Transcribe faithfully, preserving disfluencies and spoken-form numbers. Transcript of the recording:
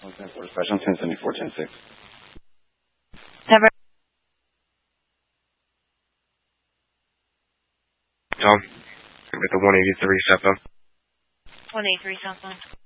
one ten four special, ten seventy-four, ten six. Never. Tom, with the one eighty-three cell phone. one eighty-three cell phone.